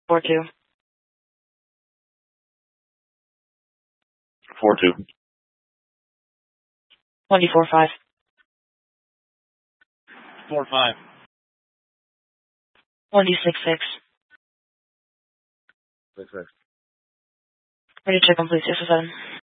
4-2. 4-2. 24-5. 4-5. 26-6. 6-6. Ready to check complete 6-7.